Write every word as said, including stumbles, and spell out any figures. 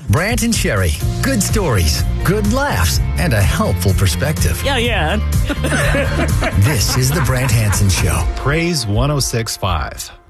Brant and Sherry. Good stories, good laughs, and a helpful perspective. Yeah, yeah. This is the Brant Hansen Show. Praise one oh six point five.